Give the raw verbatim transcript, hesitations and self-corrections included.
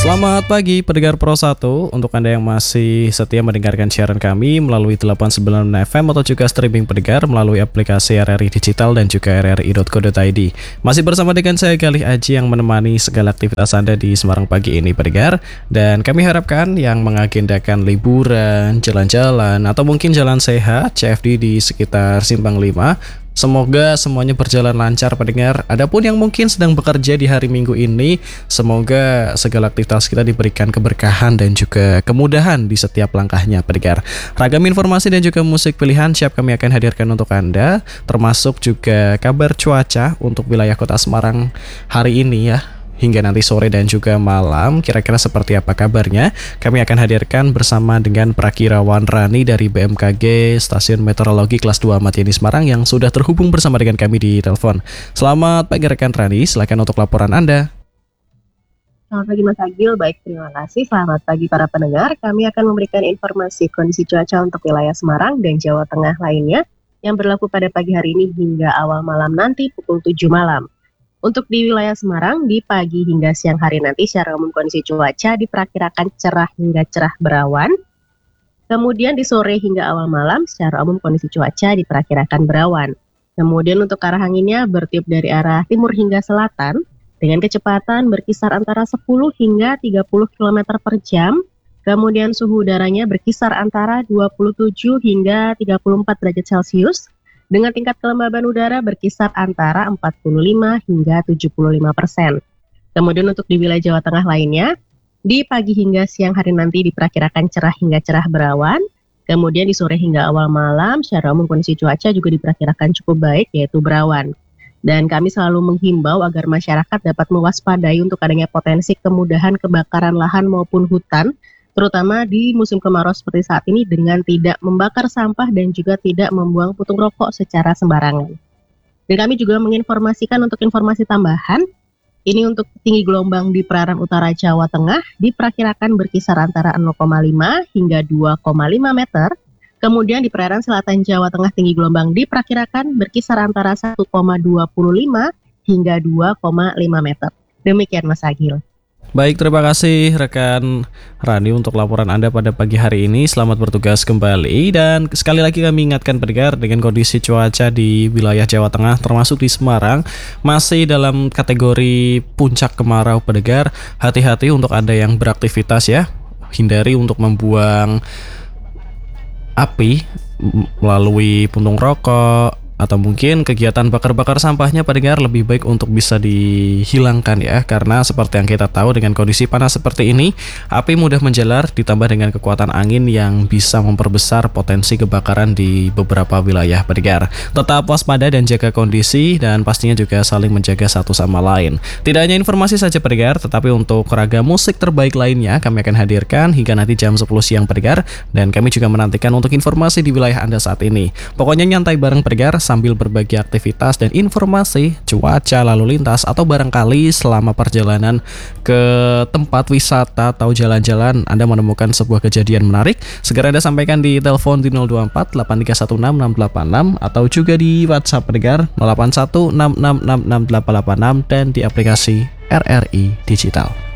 Selamat pagi pendengar Pro satu. Untuk Anda yang masih setia mendengarkan siaran kami melalui delapan puluh sembilan F M atau juga streaming pendengar melalui aplikasi R R I Digital dan juga r r i dot co dot i d. Masih bersama dengan saya Galih Aji yang menemani segala aktivitas Anda di Semarang pagi ini pendengar. Dan kami harapkan yang mengagendakan liburan, jalan-jalan atau mungkin jalan sehat C F D di sekitar Simpang lima, semoga semuanya berjalan lancar pendengar. Adapun yang mungkin sedang bekerja di hari Minggu ini, semoga segala aktivitas kita diberikan keberkahan dan juga kemudahan di setiap langkahnya pendengar. Ragam informasi dan juga musik pilihan siap kami akan hadirkan untuk Anda, termasuk juga kabar cuaca untuk wilayah Kota Semarang hari ini ya, hingga nanti sore dan juga malam. Kira-kira seperti apa kabarnya? Kami akan hadirkan bersama dengan Prakirawan Rani dari B M K G Stasiun Meteorologi Kelas dua Ahmad Yani Semarang yang sudah terhubung bersama dengan kami di telepon. Selamat pagi rekan Rani, silakan untuk laporan Anda. Selamat pagi Mas Agil, baik terima kasih. Selamat pagi para pendengar. Kami akan memberikan informasi kondisi cuaca untuk wilayah Semarang dan Jawa Tengah lainnya yang berlaku pada pagi hari ini hingga awal malam nanti pukul tujuh malam. Untuk di wilayah Semarang, di pagi hingga siang hari nanti secara umum kondisi cuaca diperkirakan cerah hingga cerah berawan. Kemudian di sore hingga awal malam secara umum kondisi cuaca diperkirakan berawan. Kemudian untuk arah anginnya bertiup dari arah timur hingga selatan dengan kecepatan berkisar antara sepuluh hingga tiga puluh kilometer per jam. Kemudian suhu udaranya berkisar antara dua puluh tujuh hingga tiga puluh empat derajat Celcius. Dengan tingkat kelembaban udara berkisar antara empat puluh lima hingga tujuh puluh lima persen. Kemudian untuk di wilayah Jawa Tengah lainnya, di pagi hingga siang hari nanti diperkirakan cerah hingga cerah berawan. Kemudian di sore hingga awal malam, secara umum kondisi cuaca juga diperkirakan cukup baik, yaitu berawan. Dan kami selalu menghimbau agar masyarakat dapat mewaspadai untuk adanya potensi kemudahan kebakaran lahan maupun hutan, terutama di musim kemarau seperti saat ini dengan tidak membakar sampah dan juga tidak membuang putung rokok secara sembarangan. Dan kami juga menginformasikan untuk informasi tambahan, ini untuk tinggi gelombang di perairan utara Jawa Tengah diperkirakan berkisar antara nol koma lima hingga dua koma lima meter. Kemudian di perairan selatan Jawa Tengah tinggi gelombang diperkirakan berkisar antara satu koma dua lima hingga dua koma lima meter. Demikian Mas Agil. Baik, terima kasih rekan Rani untuk laporan Anda pada pagi hari ini. Selamat bertugas kembali. Dan sekali lagi kami ingatkan pendengar dengan kondisi cuaca di wilayah Jawa Tengah termasuk di Semarang masih dalam kategori puncak kemarau pendengar. Hati-hati untuk Anda yang beraktivitas ya. Hindari untuk membuang api melalui puntung rokok atau mungkin kegiatan bakar-bakar sampahnya pendengar lebih baik untuk bisa dihilangkan ya, karena seperti yang kita tahu dengan kondisi panas seperti ini api mudah menjalar ditambah dengan kekuatan angin yang bisa memperbesar potensi kebakaran di beberapa wilayah pendengar. Tetap waspada dan jaga kondisi dan pastinya juga saling menjaga satu sama lain. Tidak hanya informasi saja pendengar, tetapi untuk ragam musik terbaik lainnya kami akan hadirkan hingga nanti jam sepuluh siang pendengar, dan kami juga menantikan untuk informasi di wilayah Anda saat ini. Pokoknya nyantai bareng pendengar sambil berbagi aktivitas dan informasi cuaca lalu lintas atau barangkali selama perjalanan ke tempat wisata atau jalan-jalan Anda menemukan sebuah kejadian menarik, segera Anda sampaikan di telepon di nol dua empat delapan tiga satu enam enam delapan enam atau juga di WhatsApp pendengar nol delapan satu enam enam enam enam delapan delapan enam dan di aplikasi R R I Digital.